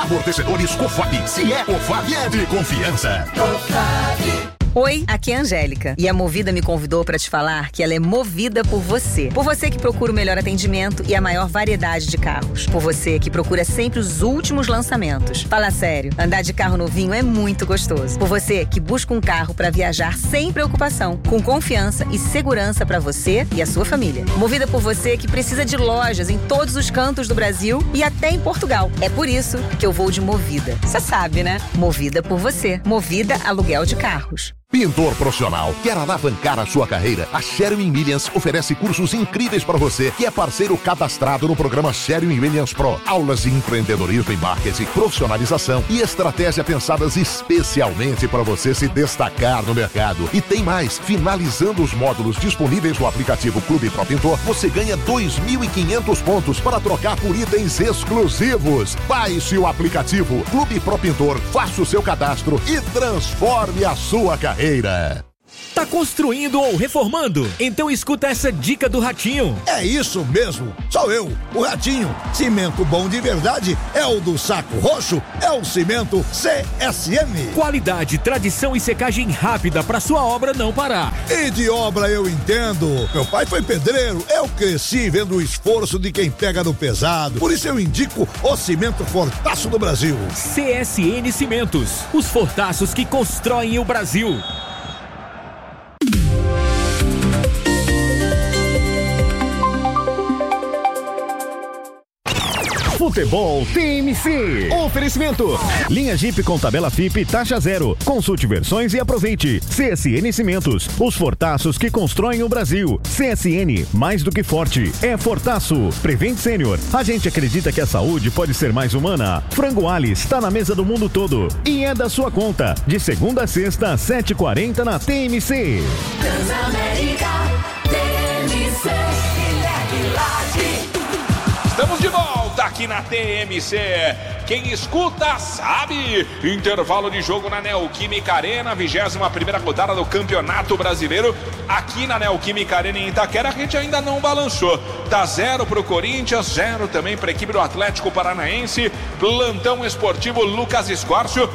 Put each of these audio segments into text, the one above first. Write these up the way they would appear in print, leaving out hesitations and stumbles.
Amortecedores Cofap. Se é Cofap, é de confiança. Oi, aqui é a Angélica e a Movida me convidou para te falar que ela é movida por você. Por você que procura o melhor atendimento e a maior variedade de carros. Por você que procura sempre os últimos lançamentos. Fala sério, andar de carro novinho é muito gostoso. Por você que busca um carro para viajar sem preocupação, com confiança e segurança para você e a sua família. Movida por você que precisa de lojas em todos os cantos do Brasil e até em Portugal. É por isso que eu vou de Movida. Você sabe, né? Movida por você. Movida Aluguel de Carros. Pintor profissional, quer alavancar a sua carreira? A Sherwin-Williams oferece cursos incríveis para você, que é parceiro cadastrado no programa Sherwin-Williams Pro. Aulas de empreendedorismo e marketing, profissionalização e estratégia pensadas especialmente para você se destacar no mercado. E tem mais, finalizando os módulos disponíveis no aplicativo Clube Pro Pintor, você ganha 2.500 pontos para trocar por itens exclusivos. Baixe o aplicativo Clube Pro Pintor, faça o seu cadastro e transforme a sua carreira. Tá construindo ou reformando? Então escuta essa dica do Ratinho. É isso mesmo, sou eu, o Ratinho. Cimento bom de verdade é o do Saco Roxo, é o cimento CSM. Qualidade, tradição e secagem rápida pra sua obra não parar. E de obra eu entendo. Meu pai foi pedreiro, eu cresci vendo o esforço de quem pega no pesado. Por isso eu indico o cimento Fortaço do Brasil. CSN Cimentos, os fortaços que constroem o Brasil. Futebol TMC. Oferecimento. Linha Jeep com tabela FIP taxa zero. Consulte versões e aproveite. CSN Cimentos. Os fortaços que constroem o Brasil. CSN, mais do que forte, é Fortaço. Prevent Sênior. A gente acredita que a saúde pode ser mais humana. Frango Alice está na mesa do mundo todo. E é da sua conta. De segunda a sexta, 7h40 na TMC. Transamérica, TMC, Estamos de volta aqui na TMC. Quem escuta sabe. Intervalo de jogo na Neoquímica Arena, 21ª rodada do Campeonato Brasileiro. Aqui na Neoquímica Arena em Itaquera a gente ainda não balançou. Tá 0 pro Corinthians, 0 também pra equipe do Atlético Paranaense. Plantão esportivo Lucas Escórcio.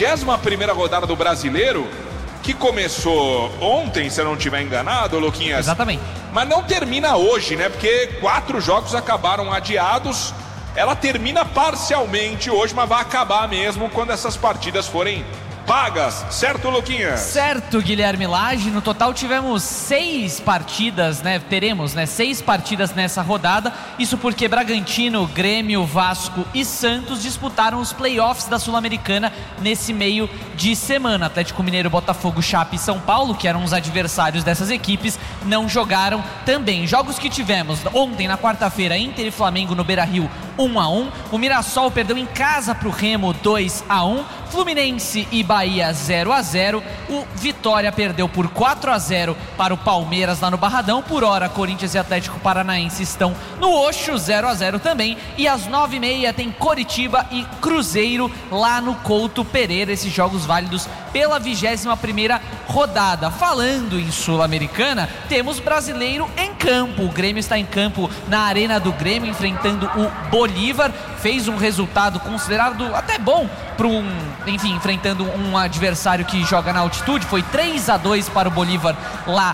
21ª rodada do Brasileiro, que começou ontem, se eu não estiver enganado, Luquinhas. Exatamente. Mas não termina hoje, né? Porque 4 jogos acabaram adiados. Ela termina parcialmente hoje, mas vai acabar mesmo quando essas partidas forem pagas. Certo, Luquinhas? Certo, Guilherme Lage. No total tivemos 6 partidas, né? Teremos, né? 6 partidas nessa rodada. Isso porque Bragantino, Grêmio, Vasco e Santos disputaram os playoffs da Sul-Americana nesse meio de semana. Atlético Mineiro, Botafogo, Chape e São Paulo, que eram os adversários dessas equipes, não jogaram também. Jogos que tivemos ontem, na quarta-feira, Inter e Flamengo no Beira-Rio, 1-1. O Mirassol perdeu em casa para o Remo, 2-1. Fluminense e Bahia 0-0. O Vitória perdeu por 4-0 para o Palmeiras lá no Barradão. Por hora, Corinthians e Atlético Paranaense estão no Oxo, 0-0 também. E às 9h30 tem Coritiba e Cruzeiro lá no Couto Pereira. Esses jogos válidos pela 21ª rodada. Falando em Sul-Americana, temos brasileiro em campo. O Grêmio está em campo na Arena do Grêmio, enfrentando o Bolívar. Fez um resultado considerado até bom para enfrentando um adversário que joga na altitude. Foi 3-2 para o Bolívar lá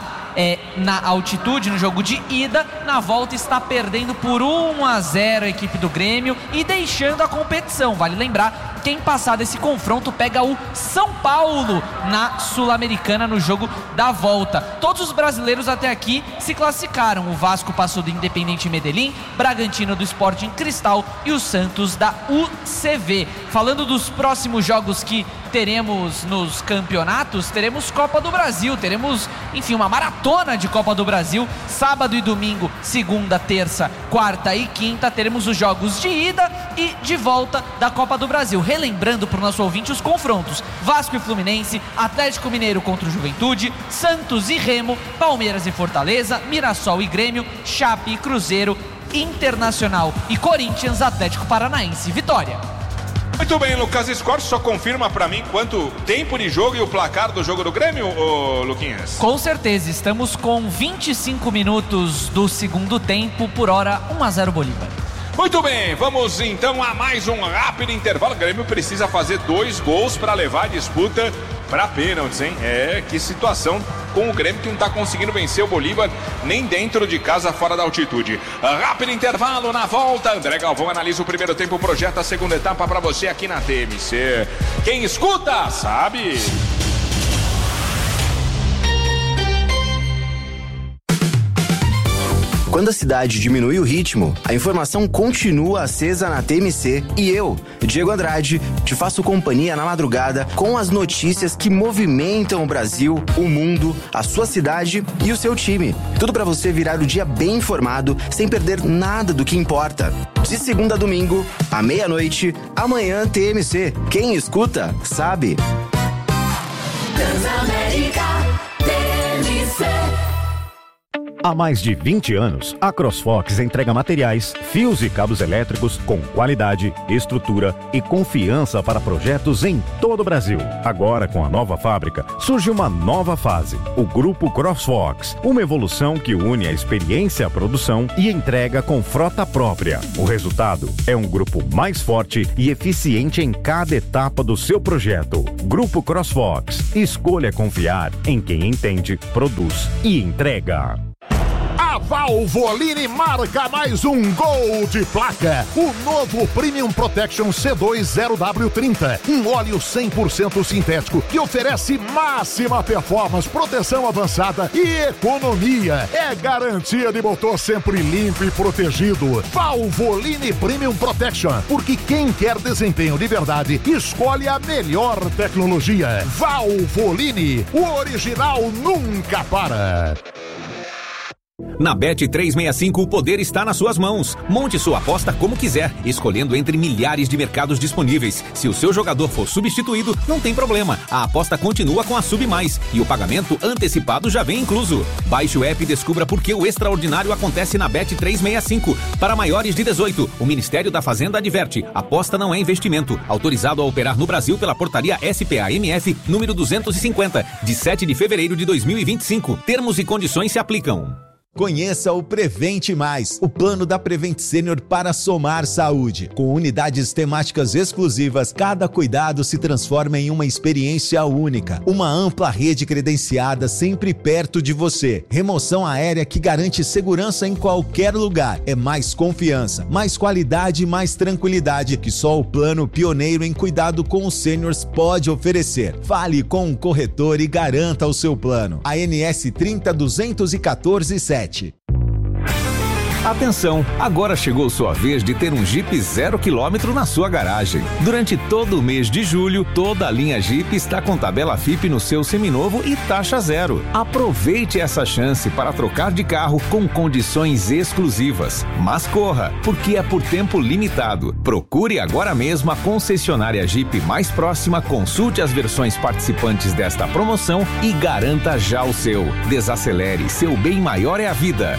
na altitude, no jogo de ida. Na volta está perdendo por 1-0 a equipe do Grêmio e deixando a competição. Vale lembrar, quem passar desse confronto pega o São Paulo na Sul-Americana no jogo da volta. Todos os brasileiros até aqui se classificaram. O Vasco passou do Independiente Medellín, Bragantino do Sporting Cristal e o Santos da UCV. Falando dos próximos jogos que teremos nos campeonatos, teremos Copa do Brasil, teremos, enfim, uma maratona de Copa do Brasil. Sábado e domingo, segunda, terça, quarta e quinta, teremos os jogos de ida e de volta da Copa do Brasil. Relembrando para o nosso ouvinte os confrontos: Vasco e Fluminense, Atlético Mineiro contra o Juventude, Santos e Remo, Palmeiras e Fortaleza, Mirassol e Grêmio, Chape e Cruzeiro, Internacional e Corinthians, Atlético Paranaense e Vitória. Muito bem, Lucas Escorcio, só confirma pra mim quanto tempo de jogo e o placar do jogo do Grêmio, Luquinhas? Com certeza, estamos com 25 minutos do segundo tempo, por hora 1-0 Bolívar. Muito bem, vamos então a mais um rápido intervalo. O Grêmio precisa fazer 2 gols para levar a disputa para pênaltis, hein? Que situação com o Grêmio que não está conseguindo vencer o Bolívar nem dentro de casa, fora da altitude. Rápido intervalo, na volta André Galvão analisa o primeiro tempo, projeta a segunda etapa para você aqui na TMC. Quem escuta sabe. Quando a cidade diminui o ritmo, a informação continua acesa na TMC e eu, Diego Andrade, te faço companhia na madrugada com as notícias que movimentam o Brasil, o mundo, a sua cidade e o seu time. Tudo para você virar o dia bem informado, sem perder nada do que importa. De segunda a domingo, à meia-noite, amanhã TMC. Quem escuta, sabe. Transamérica, TMC. Há mais de 20 anos, a CrossFox entrega materiais, fios e cabos elétricos com qualidade, estrutura e confiança para projetos em todo o Brasil. Agora, com a nova fábrica, surge uma nova fase, o Grupo CrossFox, uma evolução que une a experiência à produção e entrega com frota própria. O resultado é um grupo mais forte e eficiente em cada etapa do seu projeto. Grupo CrossFox. Escolha confiar em quem entende, produz e entrega. A Valvoline marca mais um gol de placa. O novo Premium Protection C2-0W30. Um óleo 100% sintético que oferece máxima performance, proteção avançada e economia. É garantia de motor sempre limpo e protegido. Valvoline Premium Protection. Porque quem quer desempenho de verdade, escolhe a melhor tecnologia. Valvoline. O original nunca para. Na Bet365 o poder está nas suas mãos. Monte sua aposta como quiser, escolhendo entre milhares de mercados disponíveis. Se o seu jogador for substituído, não tem problema. A aposta continua com a Sub Mais e o pagamento antecipado já vem incluso. Baixe o app e descubra por que o extraordinário acontece na Bet365. Para maiores de 18, o Ministério da Fazenda adverte: aposta não é investimento. Autorizado a operar no Brasil pela portaria SPA-MF número 250, de 7 de fevereiro de 2025. Termos e condições se aplicam. Conheça o Prevente Mais, o plano da Prevent Senior para somar saúde. Com unidades temáticas exclusivas, cada cuidado se transforma em uma experiência única. Uma ampla rede credenciada sempre perto de você. Remoção aérea que garante segurança em qualquer lugar. É mais confiança, mais qualidade e mais tranquilidade que só o plano pioneiro em cuidado com os seniors pode oferecer. Fale com um corretor e garanta o seu plano. ANS 30.214.7. Atenção, agora chegou sua vez de ter um Jeep 0 km na sua garagem. Durante todo o mês de julho, toda a linha Jeep está com tabela FIP no seu seminovo e taxa zero. Aproveite essa chance para trocar de carro com condições exclusivas. Mas corra, porque é por tempo limitado. Procure agora mesmo a concessionária Jeep mais próxima, consulte as versões participantes desta promoção e garanta já o seu. Desacelere, seu bem maior é a vida.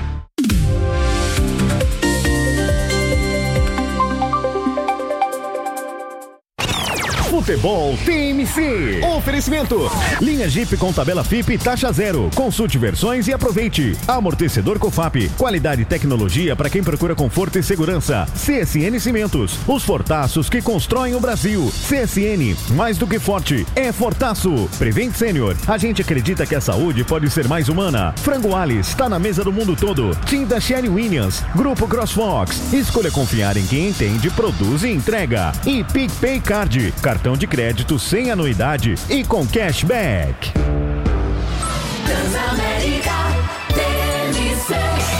Futebol TMC. Oferecimento. Linha Jeep com tabela FIP e taxa zero. Consulte versões e aproveite. Amortecedor Cofap. Qualidade e tecnologia para quem procura conforto e segurança. CSN Cimentos. Os fortaços que constroem o Brasil. CSN. Mais do que forte. É fortaço. Prevent Senior. A gente acredita que a saúde pode ser mais humana. Frango Alice. Está na mesa do mundo todo. Tinta Sherry Williams. Grupo CrossFox. Escolha confiar em quem entende, produz e entrega. E PicPay Card. Cartão de crédito sem anuidade e com cashback. Transamérica, TMC,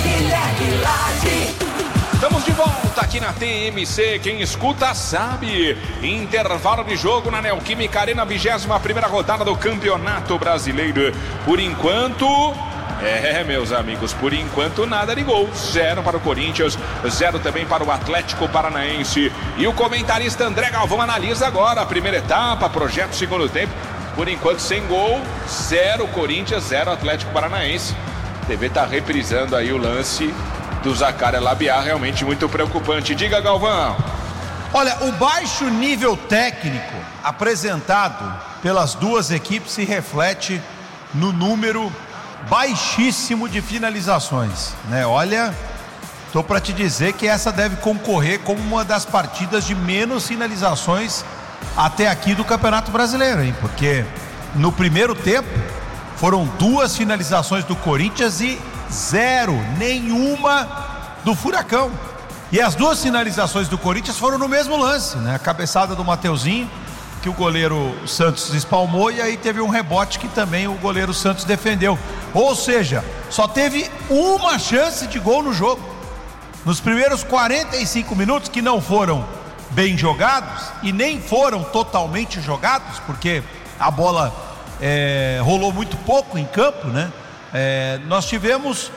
Estamos de volta aqui na TMC. Quem escuta sabe. Intervalo de jogo na Neoquímica Arena, 21ª rodada do Campeonato Brasileiro. Por enquanto... meus amigos, por enquanto nada de gol. 0 para o Corinthians, 0 também para o Atlético Paranaense. E o comentarista André Galvão analisa agora a primeira etapa, projeto segundo tempo. Por enquanto sem gol, 0 Corinthians, 0 Atlético Paranaense. A TV está reprisando aí o lance do Zaccaria Labiar, realmente muito preocupante. Diga, Galvão. Olha, o baixo nível técnico apresentado pelas duas equipes se reflete no número baixíssimo de finalizações, né? Olha, Estou para te dizer que essa deve concorrer como uma das partidas de menos finalizações até aqui do Campeonato Brasileiro, hein? Porque no primeiro tempo foram 2 finalizações do Corinthians e 0, nenhuma do Furacão. E as 2 finalizações do Corinthians foram no mesmo lance, né? A cabeçada do Mateuzinho, que o goleiro Santos espalmou, e aí teve um rebote que também o goleiro Santos defendeu. Ou seja, só teve uma chance de gol no jogo. Nos primeiros 45 minutos, que não foram bem jogados e nem foram totalmente jogados, porque a bola rolou muito pouco em campo, né? Nós tivemos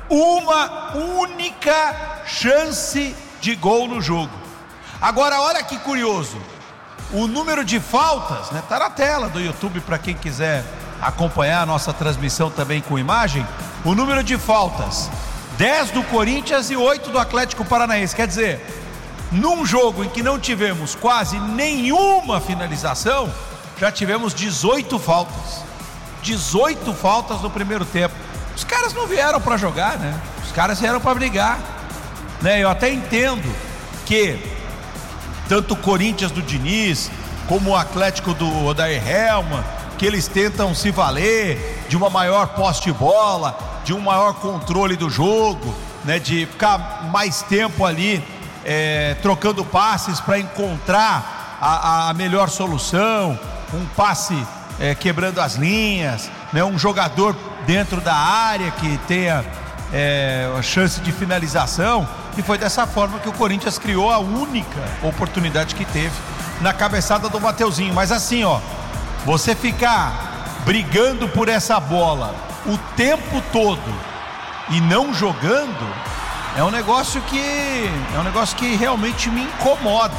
uma única chance de gol no jogo. Agora, olha que curioso, o número de faltas, né? Tá na tela do YouTube para quem quiser acompanhar a nossa transmissão também com imagem. O número de faltas: 10 do Corinthians e 8 do Atlético Paranaense. Quer dizer, num jogo em que não tivemos quase nenhuma finalização, já tivemos 18 faltas. 18 faltas no primeiro tempo. Os caras não vieram para jogar, né? Os caras vieram para brigar, né? Eu até entendo que tanto o Corinthians do Diniz como o Atlético do Odair Hellmann, que eles tentam se valer de uma maior posse de bola, de um maior controle do jogo, né? De ficar mais tempo ali trocando passes para encontrar a melhor solução, um passe quebrando as linhas, né? Um jogador dentro da área que tenha a chance de finalização. E foi dessa forma que o Corinthians criou a única oportunidade que teve na cabeçada do Mateuzinho. Mas assim, ó, você ficar brigando por essa bola o tempo todo e não jogando é um negócio que realmente me incomoda.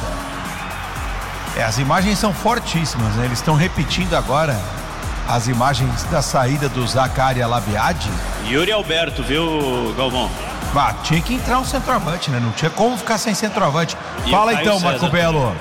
As imagens são fortíssimas, né? Eles estão repetindo agora as imagens da saída do Zaccaria Labiade. Yuri Alberto, viu, Galvão? Tinha que entrar um centroavante, né? Não tinha como ficar sem centroavante. Fala então, Marco Belo.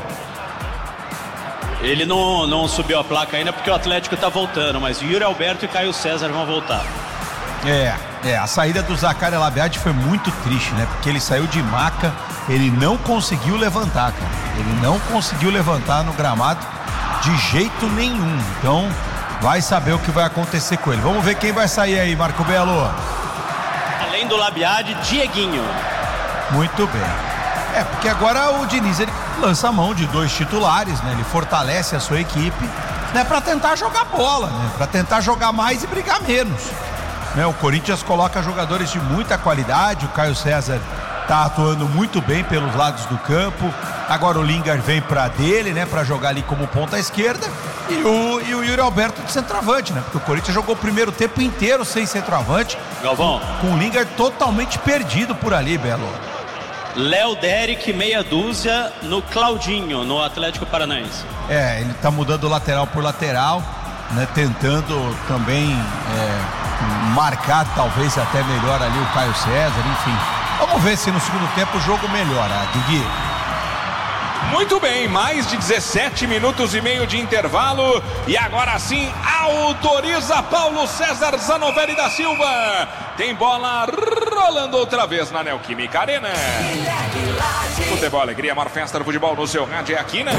Ele não subiu a placa ainda porque o Atlético tá voltando, mas Yuri Alberto e Caio César vão voltar. A saída do Zaccaria Labiade foi muito triste, né? Porque ele saiu de maca, ele não conseguiu levantar, cara. Ele não conseguiu levantar no gramado de jeito nenhum. Então, vai saber o que vai acontecer com ele. Vamos ver quem vai sair aí, Marco Belo. Além do Labiade, Dieguinho. Muito bem. Porque agora o Diniz, ele lança a mão de 2 titulares, né? Ele fortalece a sua equipe, né? Para tentar jogar bola, né? Para tentar jogar mais e brigar menos, né? O Corinthians coloca jogadores de muita qualidade. O Caio César tá atuando muito bem pelos lados do campo. Agora o Lingard vem para dele, né? Para jogar ali como ponta esquerda. E o Yuri Alberto de centroavante, né? Porque o Corinthians jogou o primeiro tempo inteiro sem centroavante. Galvão. Com o Lingard totalmente perdido por ali, Belo. Léo Derek, meia dúzia no Claudinho, no Atlético Paranaense. Ele tá mudando lateral por lateral, né? Tentando também marcar talvez até melhor ali o Caio César, enfim. Vamos ver se no segundo tempo o jogo melhora, Guigui. Muito bem, mais de 17 minutos e meio de intervalo. E agora sim, autoriza Paulo César Zanovelli da Silva. Tem bola rolando outra vez na Neoquímica Arena. Futebol, alegria, maior festa do futebol no seu rádio é aqui, né?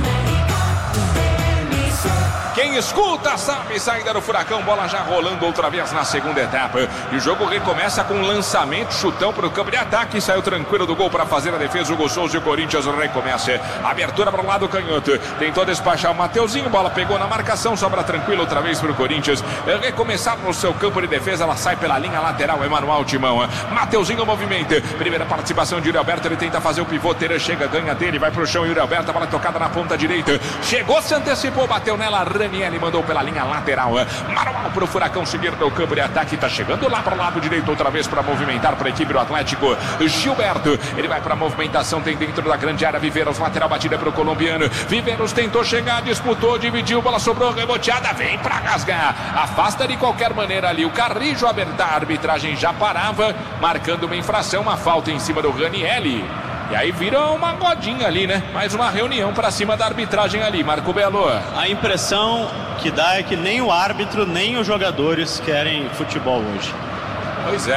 Quem escuta sabe, saída do Furacão, bola já rolando outra vez na segunda etapa. E o jogo recomeça com um lançamento, chutão para o campo de ataque. Saiu tranquilo do gol para fazer a defesa. O Hugo Souza e o Corinthians recomeça. Abertura para o lado canhoto. Tentou despachar o Mateuzinho, bola pegou na marcação, sobra tranquilo outra vez para o Corinthians. Recomeçar no seu campo de defesa, ela sai pela linha lateral, Emanuel Timão. Mateuzinho movimenta. Primeira participação de Yuri Alberto, ele tenta fazer o pivô, Teran chega, ganha dele, vai pro chão, Yuri Alberto, a bola tocada na ponta direita. Chegou, se antecipou, bateu nela, Ranieri mandou pela linha lateral. Manual pro Furacão seguir no campo de ataque. Tá chegando lá pro lado direito outra vez para movimentar para a equipe do Atlético. Gilberto, ele vai pra movimentação, tem dentro da grande área Viveiros, lateral batida pro colombiano. Viveiros tentou chegar, disputou, dividiu, bola sobrou, reboteada, vem pra rasgar. Afasta de qualquer maneira ali o Carrijo, aberta, a arbitragem já parava, marcando uma infração, uma falta em cima do Ranieri. E aí vira uma godinha ali, né? Mais uma reunião pra cima da arbitragem ali, Marco Belo. A impressão que dá é que nem o árbitro, nem os jogadores querem futebol hoje. Pois é, né?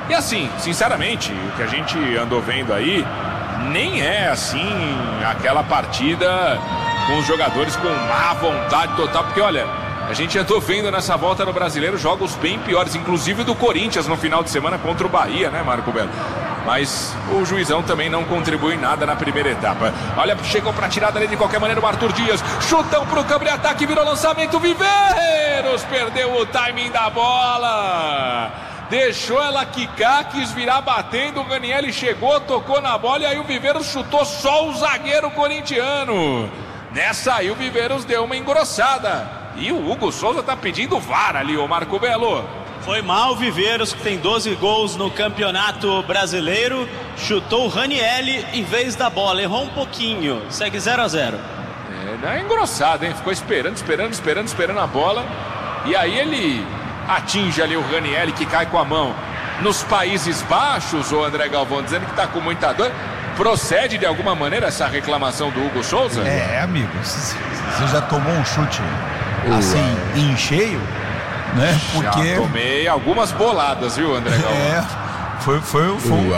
E assim, sinceramente, o que a gente andou vendo aí nem é assim aquela partida com os jogadores com má vontade total, porque olha, a gente andou vendo nessa volta no Brasileiro jogos bem piores, inclusive do Corinthians no final de semana contra o Bahia, né, Marco Belo? Mas o juizão também não contribui em nada na primeira etapa. Olha, chegou pra tirar dali de qualquer maneira o Arthur Dias. Chutão pro campo de ataque, virou lançamento. Viveiros perdeu o timing da bola. Deixou ela quicar, quis virar batendo. O Ranieri chegou, tocou na bola e aí o Viveiros chutou só o zagueiro corintiano. Nessa aí o Viveiros deu uma engrossada. E o Hugo Souza tá pedindo VAR ali, ô Marco Belo. Foi mal o Viveiros, que tem 12 gols no Campeonato Brasileiro. Chutou o Ranieri em vez da bola, errou um pouquinho. Segue 0-0. É engrossado, hein? Ficou esperando a bola. E aí ele atinge ali o Ranieri, que cai com a mão nos Países Baixos, o André Galvão, dizendo que tá com muita dor. Procede de alguma maneira essa reclamação do Hugo Souza? Amigo, você já tomou um chute assim, em cheio, né? Porque... Já tomei algumas boladas, viu, André Galvão? Foi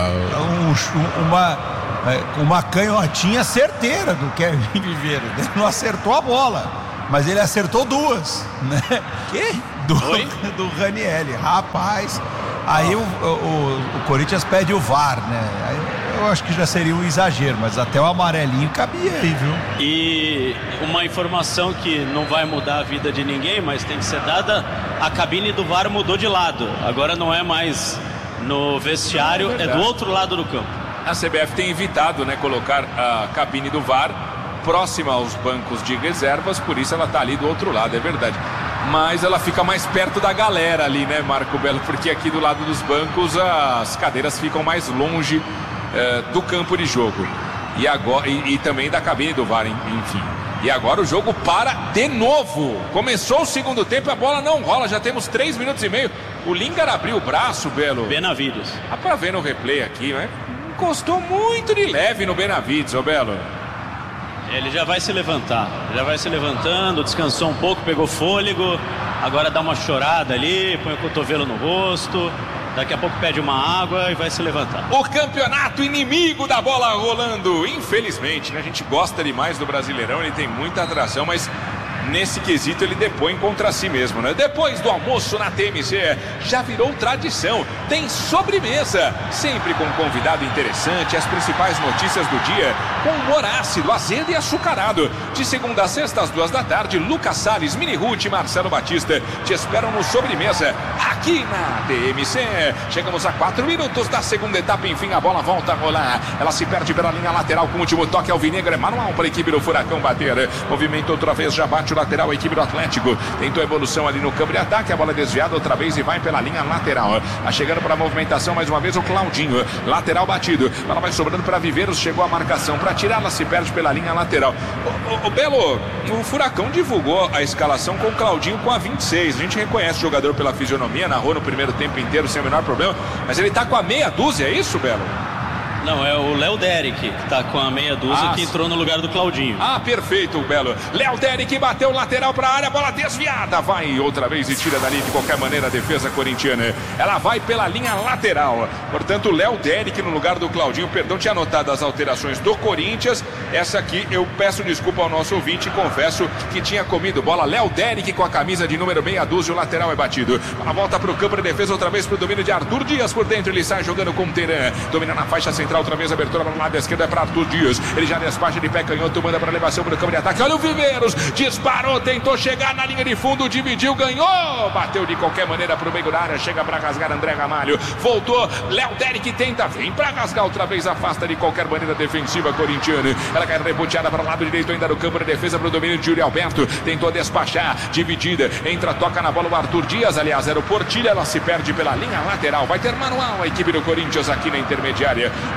uma canhotinha certeira do Kevin Viveiros. Ele não acertou a bola, mas ele acertou duas, né? Do Ranieri. Rapaz, aí o Corinthians pede o VAR, né? Aí eu acho que já seria um exagero, mas até o amarelinho cabia aí, viu? E uma informação que não vai mudar a vida de ninguém, mas tem que ser dada: a cabine do VAR mudou de lado. Agora não é mais no vestiário, é do outro lado do campo. A CBF tem evitado, né, colocar a cabine do VAR próxima aos bancos de reservas, por isso ela tá ali do outro lado, é verdade. Mas ela fica mais perto da galera ali, né, Marco Belo? Porque aqui do lado dos bancos as cadeiras ficam mais longe do campo de jogo. E agora e também da cabine do VAR, enfim. E agora o jogo para de novo. Começou o segundo tempo, a bola não rola, já temos 3 minutos e meio. O Lingard abriu o braço, Belo. Benavides. Dá pra ver no replay aqui, né? Encostou muito de leve no Benavides, ô Belo. Ele já vai se levantar, já vai se levantando, descansou um pouco, pegou fôlego, agora dá uma chorada ali, põe o cotovelo no rosto, daqui a pouco pede uma água e vai se levantar. O campeonato inimigo da bola rolando, infelizmente, né? A gente gosta demais do Brasileirão, ele tem muita atração, mas nesse quesito ele depõe contra si mesmo, né? Depois do almoço na TMC, já virou tradição, tem sobremesa, sempre com um convidado interessante, as principais notícias do dia, com humor ácido, azedo e açucarado. De segunda a sexta, às 2 da tarde, Lucas Salles, Mini Ruth e Marcelo Batista te esperam no sobremesa, aqui na TMC. Chegamos a 4 minutos da segunda etapa, enfim, a bola volta a rolar. Ela se perde pela linha lateral com o último toque alvinegro, é manual para a equipe do Furacão bater. Movimento outra vez, já bate o lateral, a equipe do Atlético. Tentou a evolução ali no campo de ataque, a bola desviada outra vez e vai pela linha lateral. Tá chegando para a movimentação mais uma vez o Claudinho. Lateral batido. Ela vai sobrando para Viveiros, chegou a marcação. Para tirar, ela se perde pela linha lateral. O Belo, o Furacão divulgou a escalação com o Claudinho com a 26. A gente reconhece o jogador pela fisionomia, narrou no primeiro tempo inteiro sem o menor problema, mas ele tá com a meia dúzia, é isso, Belo? Não, é o Léo Derek, que tá com a meia dúzia, que entrou no lugar do Claudinho. Perfeito, Belo. Léo Derek bateu lateral pra área, bola desviada. Vai outra vez e tira dali de qualquer maneira a defesa corintiana. Ela vai pela linha lateral. Portanto, Léo Derek no lugar do Claudinho. Perdão, tinha anotado as alterações do Corinthians. Essa aqui eu peço desculpa ao nosso ouvinte e confesso que tinha comido bola. Léo Derek com a camisa de número meia dúzia, o lateral é batido. Ela volta pro campo de defesa outra vez pro domínio de Arthur Dias por dentro. Ele sai jogando com o Teran. Domina na faixa central. Outra vez a abertura no lado esquerdo é para Arthur Dias. Ele já despacha de pé canhoto, manda para elevação para o campo de ataque. Olha o Viveiros, disparou, tentou chegar na linha de fundo, dividiu, ganhou, bateu de qualquer maneira para o meio da área, chega para rasgar André Ramalho, voltou, Léo Derek tenta, vem para rasgar outra vez, afasta de qualquer maneira defensiva corintiana. Ela cai reboteada para o lado direito ainda no campo de defesa para o domínio de Yuri Alberto, tentou despachar, dividida, entra, toca na bola o Arthur Dias, aliás era o Portilha, ela se perde pela linha lateral, vai ter manual a equipe do Corinthians aqui na intermediária.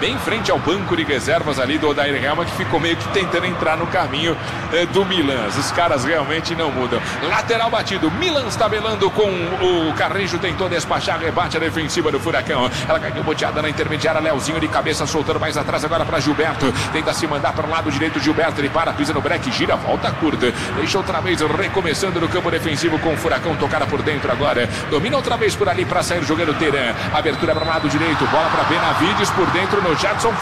bem em frente ao banco de reservas ali do Odair Helma, que ficou meio que tentando entrar no caminho do Milan. Os caras realmente não mudam. Lateral batido, Milan tabelando com o Carrijo, tentou despachar, rebate a defensiva do Furacão. Ela caiu boteada na intermediária, Leozinho de cabeça soltando mais atrás agora para Gilberto. Tenta se mandar para o lado direito, Gilberto, ele para, pisa no break, gira, volta curta. Deixa outra vez recomeçando no campo defensivo com o Furacão, tocada por dentro agora. Domina outra vez por ali para sair jogando Teran. Abertura para o lado direito, bola para Benavides por dentro no Jadson,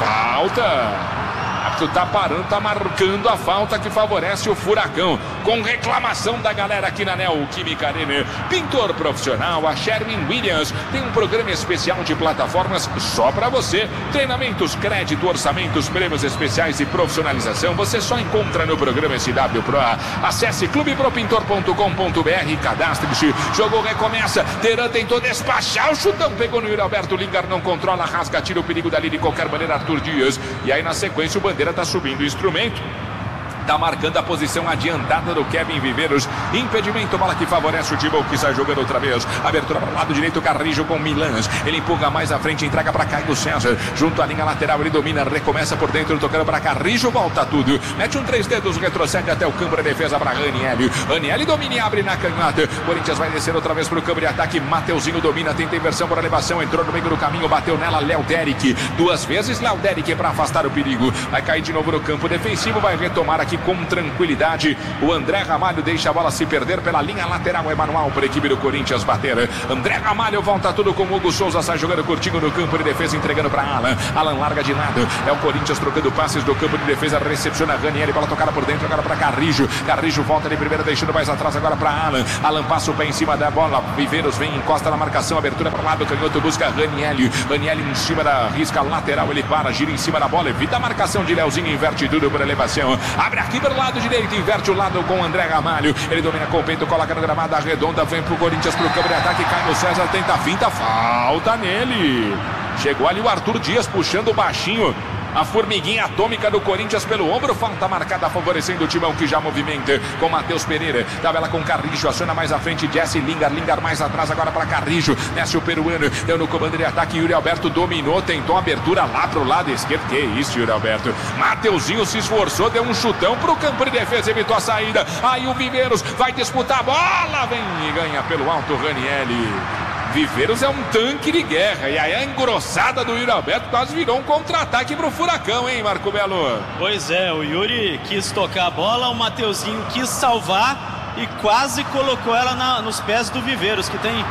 falta. Tá parando, tá marcando a falta que favorece o Furacão. Com reclamação da galera aqui na Neoquímica Arena. Pintor profissional, a Sherwin-Williams tem um programa especial de plataformas só para você. Treinamentos, crédito, orçamentos, prêmios especiais e profissionalização. Você só encontra no programa SW Pro. Acesse clubepropintor.com.br e cadastre-se. Jogou, recomeça. Teran tentou despachar o chutão. Pegou no Yuri Alberto. Lingard não controla, rasga, tira o perigo dali de qualquer maneira. Arthur Dias. E aí na sequência o Bandeira tá subindo o instrumento. Tá marcando a posição adiantada do Kevin Viveiros. Impedimento, bola que favorece o Thibaut, que sai jogando outra vez. Abertura para o lado direito, Carrijo com Milans. Ele empurra mais à frente, entrega para Caio César. Junto à linha lateral, ele domina, recomeça por dentro, tocando para Carrijo, volta tudo. Mete um 3 dedos, retrocede até o campo de defesa para Ranieri. Ranieri domina e abre na canhota. Corinthians vai descer outra vez para o campo de ataque. Mateuzinho domina, tenta inversão por elevação. Entrou no meio do caminho, bateu nela, Léo Derek. 2 vezes Léo Derek para afastar o perigo. Vai cair de novo no campo defensivo, vai retomar aqui com tranquilidade. O André Ramalho deixa a bola se perder pela linha lateral. Emanuel para a equipe do Corinthians bater. André Ramalho volta tudo com o Hugo Souza, sai jogando curtinho no campo de defesa, entregando para Alan. Alan larga de lado. É o Corinthians trocando passes do campo de defesa, recepciona Ranieri, bola tocada por dentro agora para Carrijo. Carrijo volta de primeira, deixando mais atrás agora para Alan. Alan passa o pé em cima da bola. Viveiros vem, encosta na marcação, abertura para o lado, canhoto busca Ranieri. Ranieri em cima da risca lateral, ele para, gira em cima da bola, evita a marcação de Leozinho, inverte tudo por elevação. Abre aqui pelo lado direito, inverte o lado com o André Ramalho. Ele domina com o peito, coloca no gramado, arredonda, vem pro Corinthians pro campo de ataque. Caio César tenta a finta, falta nele. Chegou ali o Arthur Dias puxando o baixinho. A formiguinha atômica do Corinthians pelo ombro, falta marcada favorecendo o Timão, que já movimenta com Matheus Pereira. Tabela com Carrijo, aciona mais à frente Jesse Lingard. Lingard mais atrás agora para Carrijo. Desce o peruano, deu no comando de ataque. Yuri Alberto dominou, tentou abertura lá pro lado esquerdo. Que isso, Yuri Alberto. Mateuzinho se esforçou, deu um chutão pro campo de defesa, evitou a saída. Aí o Viveiros vai disputar a bola, vem e ganha pelo alto Ranieri. Viveiros é um tanque de guerra. E aí a engrossada do Yuri Alberto quase virou um contra-ataque pro Furacão, hein, Marco Belo? Pois é, o Yuri quis tocar a bola, o Mateuzinho quis salvar e quase colocou ela nos pés do Viveiros, que tem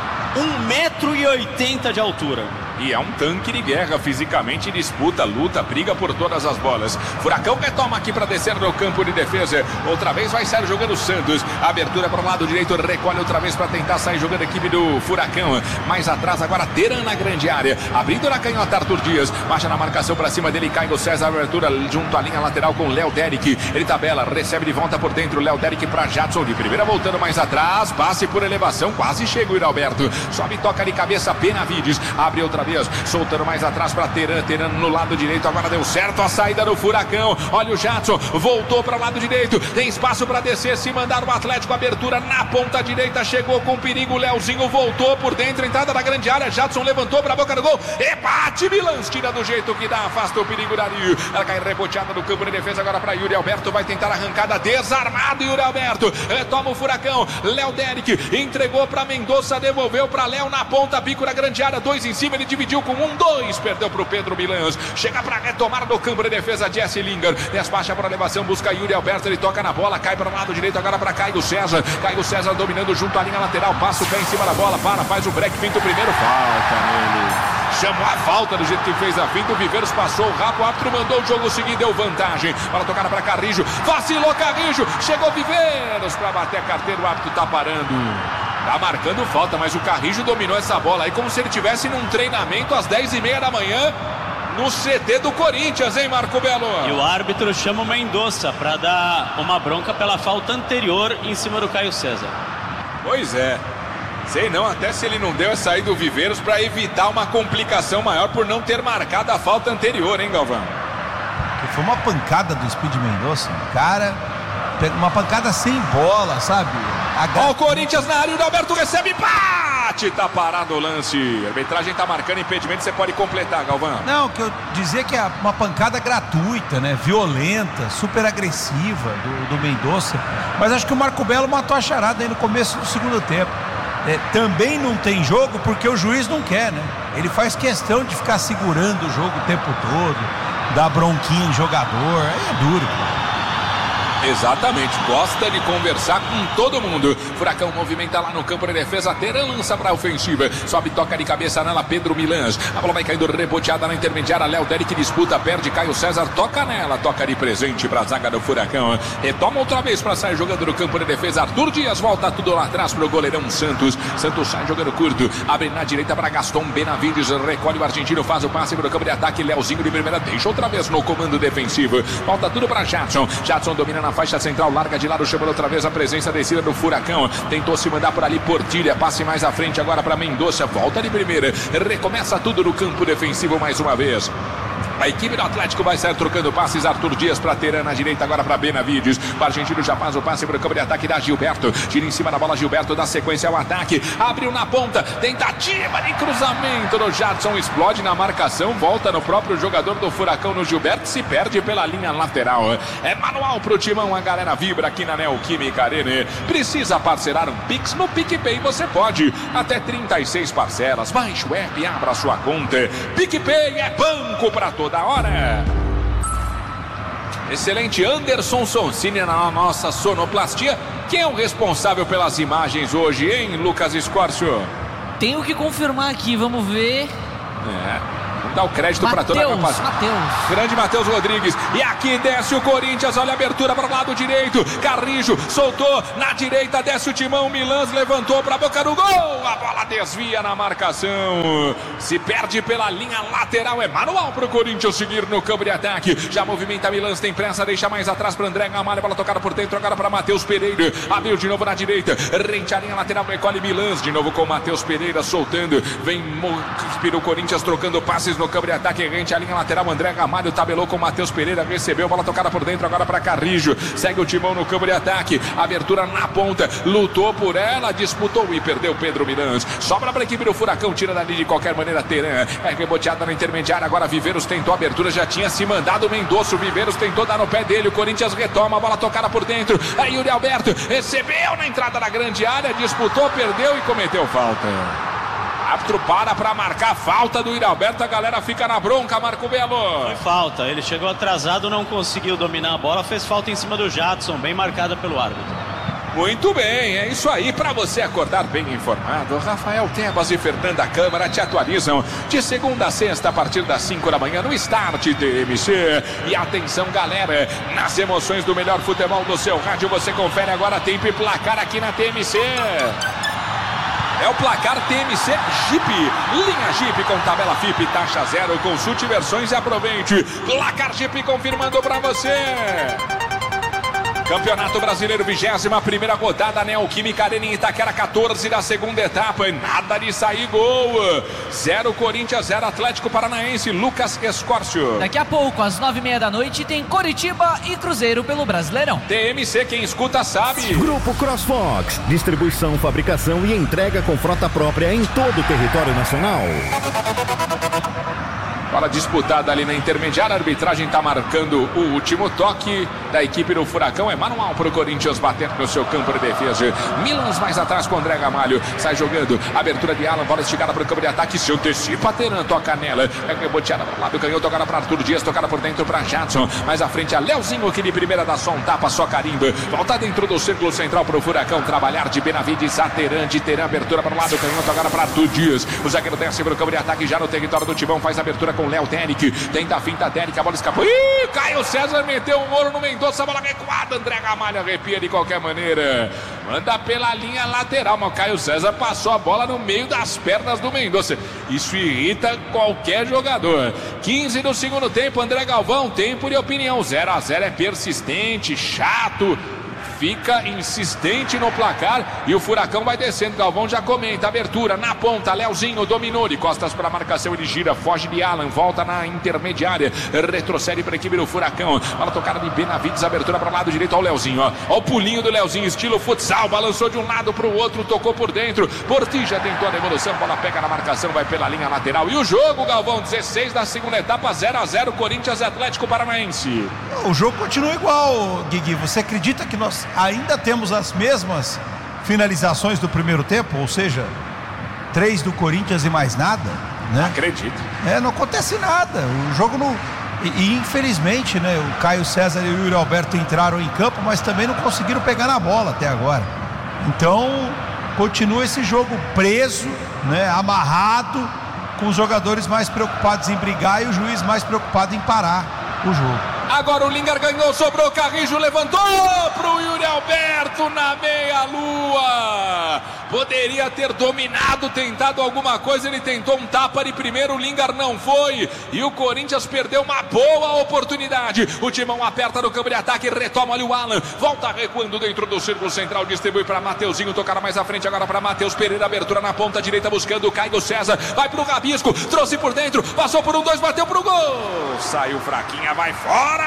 1,80 m de altura. E é um tanque de guerra, fisicamente disputa, luta, briga por todas as bolas. Furacão retoma aqui para descer no campo de defesa. Outra vez vai sair jogando o Santos. Abertura para o lado direito, recolhe outra vez para tentar sair jogando a equipe do Furacão. Mais atrás agora Teran na grande área. Abrindo na canhota Arthur Dias. Baixa na marcação para cima dele, Caio César. Abertura junto à linha lateral com Léo Derek. Ele tabela, recebe de volta por dentro. Léo Derek para Jadson de primeira, voltando mais atrás. Passe por elevação, quase chega o Yuri Alberto. Sobe, toca de cabeça, Benavides. Abre outra vez. Soltando mais atrás para Teran. Teran no lado direito, agora deu certo a saída do Furacão. Olha o Jadson, voltou para o lado direito, tem espaço para descer, se mandar o Atlético, abertura na ponta direita, chegou com perigo, Leozinho voltou por dentro, entrada da grande área, Jadson levantou para a boca do gol, e bate, Milans, tira do jeito que dá, afasta o perigo dali. Ela cai reboteada no campo de defesa agora para Yuri Alberto, vai tentar arrancada, desarmado Yuri Alberto, retoma o Furacão, Léo Derek, entregou para Mendonça, devolveu para Léo na ponta, bico da grande área, 2 em cima, ele dividiu com 1-2, perdeu para o Pedro Milans, chega para retomar no campo de defesa Jesse Lingard, despacha para elevação, busca Yuri Alberto, ele toca na bola, cai para o lado direito agora para Caio César dominando junto à linha lateral, passa o pé em cima da bola, faz o break, finta o primeiro, falta nele, chamou a falta do jeito que fez a finta, o Viveiros passou o rabo, o árbitro mandou o jogo seguir, deu vantagem, bola tocada para Carrijo, vacilou Carrijo, chegou Viveiros para bater a carteira, o árbitro tá parando. Tá marcando falta, mas o Carrijo dominou essa bola aí como se ele estivesse num treinamento às 10h30 da manhã no CT do Corinthians, hein, Marco Belo? E o árbitro chama o Mendonça para dar uma bronca pela falta anterior em cima do Caio César. Pois é. Sei não, até se ele não deu essa aí do Viveiros para evitar uma complicação maior por não ter marcado a falta anterior, hein, Galvão? Foi uma pancada do Speed Mendonça, cara, uma pancada sem bola, sabe? Ó o Corinthians na área, o Alberto recebe, bate, tá parado o lance. A arbitragem tá marcando impedimento, você pode completar, Galvão. Não, que eu dizer que é uma pancada gratuita, né? Violenta, super agressiva do Mendonça. Mas acho que o Marco Belo matou a charada aí no começo do segundo tempo. Também não tem jogo porque o juiz não quer, né? Ele faz questão de ficar segurando o jogo o tempo todo, dar bronquinha em jogador, aí é duro, pô. Exatamente, gosta de conversar com todo mundo. Furacão movimenta lá no campo de defesa. Teran lança pra ofensiva. Sobe, toca de cabeça nela, Pedro Milans. A bola vai caindo reboteada na intermediária. Léo Derek disputa, perde, Caio César toca nela. Toca de presente pra zaga do Furacão. Retoma outra vez pra sair jogando no campo de defesa. Arthur Dias volta tudo lá atrás pro goleirão Santos. Santos sai jogando curto. Abre na direita pra Gaston Benavides. Recolhe o argentino, faz o passe pro campo de ataque. Léozinho de primeira deixa outra vez no comando defensivo. Volta tudo pra Jadson. Jadson domina na faixa central, larga de lado, chamando outra vez a presença descida do Furacão. Tentou se mandar por ali, Portilha, passe mais à frente agora para Mendonça, volta de primeira, recomeça tudo no campo defensivo mais uma vez. A equipe do Atlético vai sair trocando passes. Arthur Dias para Teran na direita, agora para Benavides. O argentino já faz o passe para o campo de ataque da Gilberto. Gira em cima da bola, Gilberto dá sequência ao ataque. Abriu na ponta, tentativa de cruzamento do Jadson. Explode na marcação, volta no próprio jogador do Furacão, no Gilberto. Se perde pela linha lateral. É manual pro Timão, a galera vibra aqui na Neoquímica Arena. Precisa parcelar um Pix no PicPay? Você pode. Até 36 parcelas. Baixe o app e abra sua conta. PicPay é banco para toda da hora. Excelente Anderson Sonsini na nossa sonoplastia. Quem é o responsável pelas imagens hoje, hein, Lucas Escórcio? Tenho que confirmar aqui, vamos ver. Vamos dar o crédito para toda a capacidade. Grande Matheus Rodrigues. E aqui desce o Corinthians. Olha a abertura para o lado direito. Carrijo soltou na direita. Desce o Timão. Milans levantou para a boca do gol. A bola desvia na marcação. Se perde pela linha lateral. É manual para o Corinthians seguir no campo de ataque. Já movimenta Milans. Tem pressa. Deixa mais atrás para André Gamalho. Bola tocada por dentro. Agora para Matheus Pereira. Abriu de novo na direita. Rente a linha lateral. Recolhe Milans. De novo com Matheus Pereira soltando. Vem o Corinthians trocando passes no campo de ataque, rente a linha lateral. André Gamalho tabelou com Matheus Pereira, recebeu, bola tocada por dentro agora para Carrijo, segue o Timão no campo de ataque, abertura na ponta, lutou por ela, disputou e perdeu Pedro Milans. Sobra para a equipe do Furacão, tira dali de qualquer maneira Teran, é reboteada na intermediária, agora Viveiros tentou a abertura, já tinha se mandado o Mendonça, o Viveiros tentou dar no pé dele, o Corinthians retoma, a bola tocada por dentro, aí Yuri Alberto recebeu na entrada da grande área, disputou, perdeu e cometeu falta. Árbitro para marcar falta do Iralberto, a galera fica na bronca, Marco Belo. Foi falta, ele chegou atrasado, não conseguiu dominar a bola, fez falta em cima do Jadson, bem marcada pelo árbitro. Muito bem, é isso aí, para você acordar bem informado. Rafael Tebas e Fernanda Câmara te atualizam de segunda a sexta a partir das 5 da manhã no Start TMC. E atenção, galera, nas emoções do melhor futebol do seu rádio, você confere agora tempo e placar aqui na TMC. É o placar TMC Jeep. Linha Jeep com tabela FIP, taxa zero. Consulte versões e aproveite. Placar Jeep confirmando para você. Campeonato Brasileiro, 21ª rodada, Neoquímica Arena em Itaquera, 14 da segunda etapa. Nada de sair gol. 0 Corinthians, 0 Atlético Paranaense. Lucas Escórcio. Daqui a pouco, às 9h30 da noite, tem Coritiba e Cruzeiro pelo Brasileirão. TMC, quem escuta sabe. Grupo CrossFox, distribuição, fabricação e entrega com frota própria em todo o território nacional. Bola disputada ali na intermediária, a arbitragem está marcando o último toque da equipe do Furacão. É manual para o Corinthians bater no seu campo de defesa. Milans mais atrás com André Gamalho, sai jogando, abertura de Alan, bola esticada para o campo de ataque, se antecipa, Teran, toca nela, é reboteada para o lado, ganhou, tocada para Arthur Dias, tocada por dentro para Jadson, mais à frente a Léozinho, que de primeira dá só um tapa, só carimba, volta dentro do círculo central para o Furacão, trabalhar de Benavides a Teran, de Teran, abertura para o lado, ganhou, tocada para Arthur Dias, o zagueiro desce para o campo de ataque, já no território do Timão, faz a abertura com Léo Derek, tenta a finta Derek, a bola escapou. Ih, Caio César meteu um ouro no Mendonça, a bola recuada, André Gamalho arrepia de qualquer maneira, manda pela linha lateral, mas o Caio César passou a bola no meio das pernas do Mendonça. Isso irrita qualquer jogador. 15 do segundo tempo, André Galvão, tempo de opinião, 0-0 é persistente, chato, fica insistente no placar e o Furacão vai descendo. Galvão já comenta, abertura na ponta, Leozinho dominou de costas para a marcação, ele gira, foge de Alan, volta na intermediária, retrocede para a equipe do Furacão, bola tocada de Benavides, abertura para o lado direito ao Leozinho, ó o pulinho do Leozinho, estilo futsal, balançou de um lado para o outro, tocou por dentro, Portija tentou a devolução, bola pega na marcação, vai pela linha lateral e o jogo, Galvão, 16 da segunda etapa, 0-0, Corinthians e Atlético Paranaense. O jogo continua igual, Guigui. Você acredita que nós ainda temos as mesmas finalizações do primeiro tempo? Ou seja, 3 do Corinthians e mais nada, né? Acredito. Não acontece nada. O jogo não... E infelizmente, né, o Caio César e o Yuri Alberto entraram em campo, mas também não conseguiram pegar na bola até agora. Então, continua esse jogo preso, né, amarrado, com os jogadores mais preocupados em brigar e o juiz mais preocupado em parar o jogo. Agora o Lingard ganhou, sobrou, Carrijo levantou pro Yuri Alberto na meia-lua. Poderia ter dominado, tentado alguma coisa, ele tentou um tapa de primeiro, o Lingard não foi. E o Corinthians perdeu uma boa oportunidade. O Timão aperta no campo de ataque, retoma ali o Alan. Volta recuando dentro do círculo central, distribui para Mateuzinho, tocar mais à frente agora para Matheus Pereira, abertura na ponta direita buscando o Caio César. Vai pro Rabisco, trouxe por dentro, passou por 1-2, bateu pro gol. Saiu fraquinha, vai fora.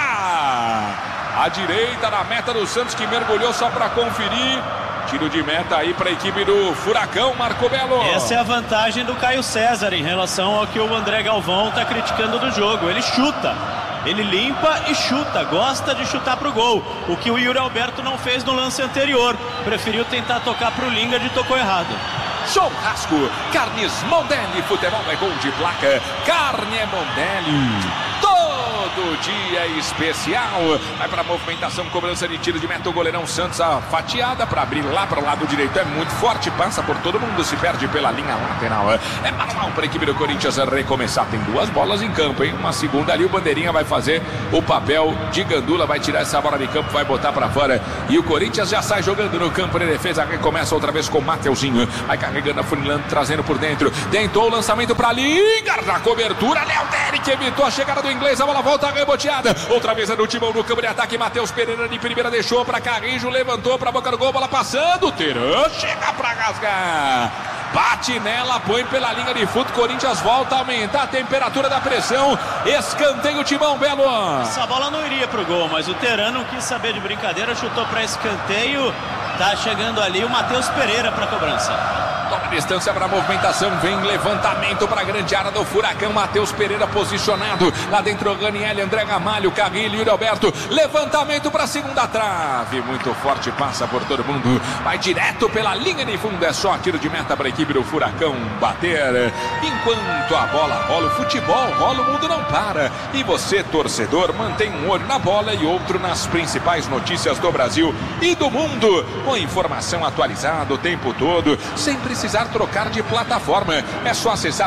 À direita na meta do Santos que mergulhou só para conferir. Tiro de meta aí para a equipe do Furacão, Marco Belo. Essa é a vantagem do Caio César em relação ao que o André Galvão está criticando do jogo. Ele chuta, ele limpa e chuta, gosta de chutar pro gol. O que o Yuri Alberto não fez no lance anterior. Preferiu tentar tocar pro Lingard e tocou errado. Churrasco, Carnes Mondelli, futebol é gol de placa, carne é Mondelli, todo dia especial. Vai para a movimentação, cobrança de tiro de meta, o goleirão Santos, a fatiada para abrir lá para o lado direito, é muito forte, passa por todo mundo, se perde pela linha lateral. É manual para a equipe do Corinthians recomeçar, tem 2 bolas em campo, hein? Uma segunda ali, o Bandeirinha vai fazer o papel de Gandula, vai tirar essa bola de campo, vai botar para fora e o Corinthians já sai jogando no campo de defesa, recomeça outra vez com o Mateuzinho, vai carregando, afunilando, trazendo por dentro, tentou o lançamento para Lingard, na cobertura, Léo Derek evitou a chegada do inglês, a bola volta reboteada, outra vez é no Timão no campo de ataque, Matheus Pereira de primeira deixou para Carrijo, levantou para a boca do gol, bola passando, Teran chega para rasgar, bate nela, põe pela linha de fundo, Corinthians volta a aumentar a temperatura da pressão, escanteio Timão, Belo. Essa bola não iria pro gol, mas o Teran não quis saber de brincadeira, chutou para escanteio, tá chegando ali o Matheus Pereira para cobrança. Toma distância para a movimentação, vem levantamento para a grande área do Furacão, Matheus Pereira posicionado, lá dentro Raniel, André Gamalho, Carrilho, Yuri Alberto, levantamento para a segunda trave, muito forte, passa por todo mundo, vai direto pela linha de fundo, é só tiro de meta para a equipe do Furacão bater, enquanto a bola rola, o futebol rola, o mundo não para, e você, torcedor, mantém um olho na bola e outro nas principais notícias do Brasil e do mundo, com informação atualizada o tempo todo, sem precisar trocar de plataforma. É só acessar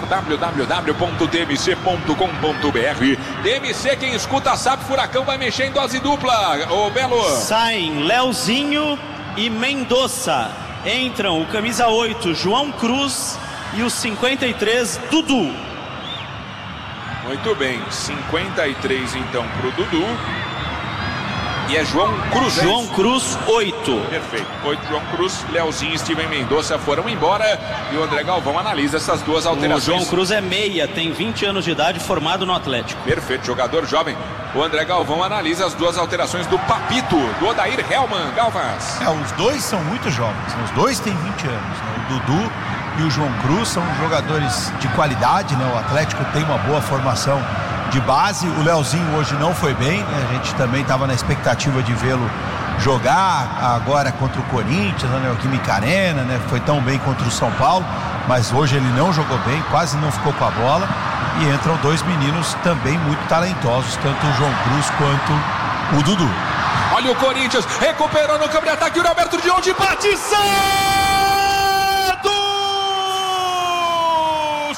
www.tmc.com.br. TMC, quem escuta sabe, Furacão vai mexer em dose dupla. Ô Belo. Saem Leozinho e Mendonça. Entram o camisa 8, João Cruz, e o 53, Dudu. Muito bem, 53 então pro Dudu. E é João Cruz. João Cruz, 8. Perfeito. 8 João Cruz, Leozinho e Steven Mendonça foram embora. E o André Galvão analisa essas duas alterações. O João Cruz é meia, tem 20 anos de idade, formado no Atlético. Perfeito, jogador jovem. O André Galvão analisa as duas alterações do Papito, do Odair Hellman. Galvas. Os dois são muito jovens. Os dois têm 20 anos. Né? O Dudu e o João Cruz são jogadores de qualidade. Né? O Atlético tem uma boa formação de base. O Leozinho hoje não foi bem, né? A gente também estava na expectativa de vê-lo jogar agora contra o Corinthians, na Neoquímica Arena, né? Foi tão bem contra o São Paulo, mas hoje ele não jogou bem, quase não ficou com a bola, e entram 2 meninos também muito talentosos, tanto o João Cruz quanto o Dudu. Olha o Corinthians, recuperou no campo de ataque, o Alberto de onde bate, Santos!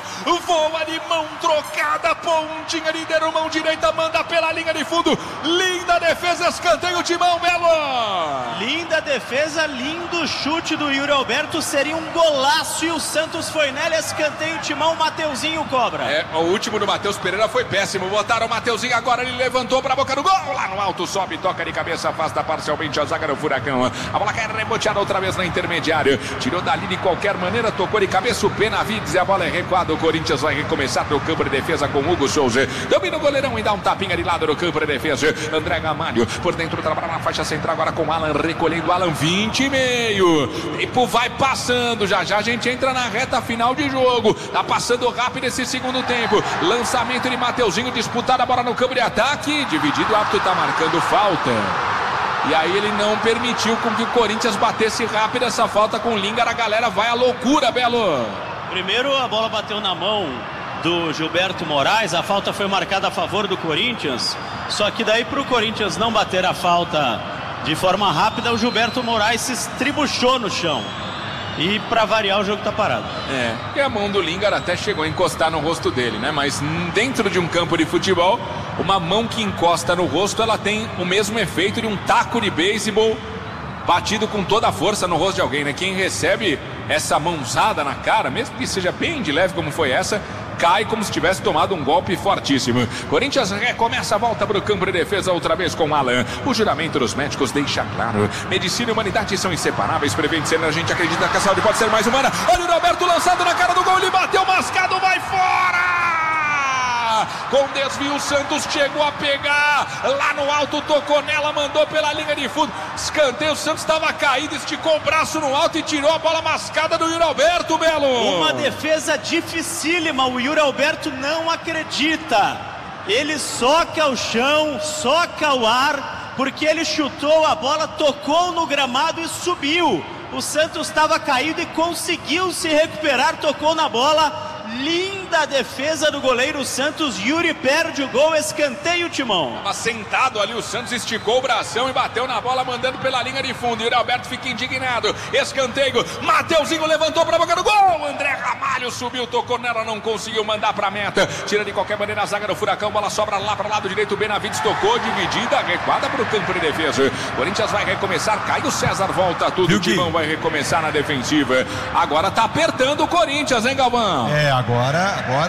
voa de mão trocada, pontinha de dedo, mão direita, manda pela linha de fundo. Linda defesa, escanteio, Timão, Belo. Linda defesa, lindo chute do Yuri Alberto, seria um golaço e o Santos foi nela, escanteio, Timão, Mateuzinho cobra. O último do Matheus Pereira foi péssimo, botaram o Mateuzinho, agora ele levantou para a boca do gol, lá no alto, sobe, toca de cabeça, afasta parcialmente a zaga do Furacão. A bola cai reboteada outra vez na intermediária, tirou dali de qualquer maneira, tocou de cabeça o Benavides e a bola é recuada. O Corinthians vai recomeçar no campo de defesa com Hugo Souza. Domina o goleirão e dá um tapinha de lado no campo de defesa. André Gamalho por dentro, trabalha na faixa central agora com Alan, recolhendo Alan, 20 e meio. Tempo vai passando, já a gente entra na reta final de jogo. Tá passando rápido esse segundo tempo. Lançamento de Mateuzinho, disputada a bola no campo de ataque. Dividido, o árbitro tá marcando falta. E aí ele não permitiu com que o Corinthians batesse rápido essa falta com o Lingard. A galera vai à loucura, Belo. Primeiro a bola bateu na mão do Gilberto Moraes, a falta foi marcada a favor do Corinthians, só que daí para o Corinthians não bater a falta de forma rápida, o Gilberto Moraes se estribuchou no chão. E para variar, o jogo tá parado. E a mão do Lingard até chegou a encostar no rosto dele, né? Mas dentro de um campo de futebol, uma mão que encosta no rosto, ela tem o mesmo efeito de um taco de beisebol batido com toda a força no rosto de alguém, né? Quem recebe essa mãozada na cara, mesmo que seja bem de leve como foi essa, cai como se tivesse tomado um golpe fortíssimo. Corinthians recomeça a volta para o campo de defesa outra vez com Alan. O juramento dos médicos deixa claro: medicina e humanidade são inseparáveis. Prevente ser, a gente acredita que a saúde pode ser mais humana. Olha o Roberto lançado na cara do gol, ele bateu, mascado, vai fora! Com desvio, o Santos chegou a pegar lá no alto, tocou nela, mandou pela linha de fundo. Escanteio, o Santos estava caído, esticou o braço no alto e tirou a bola mascada do Yuri Alberto, Belo. Uma defesa dificílima, o Yuri Alberto não acredita. Ele soca o chão, soca o ar, porque ele chutou a bola, tocou no gramado e subiu. O Santos estava caído e conseguiu se recuperar, tocou na bola. Linda defesa do goleiro Santos. Yuri perde o gol, escanteio, Timão. Estava sentado ali, o Santos esticou o bração e bateu na bola, mandando pela linha de fundo. Yuri Alberto fica indignado, escanteio, Mateuzinho levantou para a boca do gol. André Ramalho subiu, tocou nela, não conseguiu mandar para a meta. Tira de qualquer maneira a zaga do Furacão, bola sobra lá para o lado direito. O Benavides tocou, dividida, recuada para o campo de defesa. Corinthians vai recomeçar, Caio César volta tudo. O Timão vai recomeçar na defensiva. Agora tá apertando o Corinthians, hein, Galvão? Agora